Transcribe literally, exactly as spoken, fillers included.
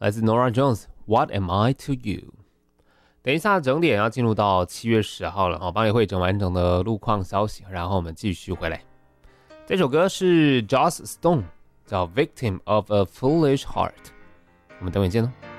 来自 Nora Jones，What am I to you？ 等一下整点要进入到七月十号了，我帮你汇整完整的路况消息，然后我们继续回来。这首歌是 Joss Stone， 叫 Victim of a Foolish Heart， 我们等会见喽。